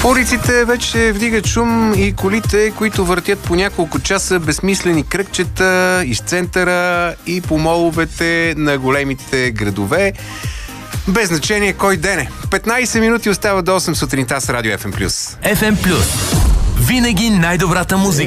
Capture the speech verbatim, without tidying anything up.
По улиците вече вдигат шум и колите, които въртят по няколко часа безсмислени кръгчета из центъра и по моловете на големите градове. Без значение кой ден е. петнайсет минути остава до осем сутринта с Радио еф ем плюс. еф ем плюс. Винаги най-добрата музика.